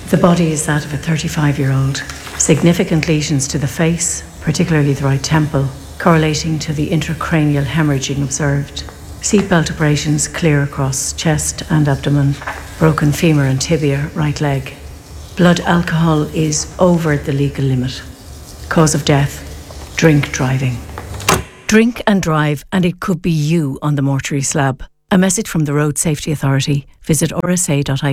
The body is that of a 35-year-old. Significant lesions to the face, particularly the right temple, correlating to the intracranial hemorrhaging observed. Seatbelt abrasions clear across chest and abdomen. Broken femur and tibia, right leg. Blood alcohol is over the legal limit. Cause of death, drink driving. Drink and drive, and it could be you on the mortuary slab. A message from the Road Safety Authority. Visit rsa.ie.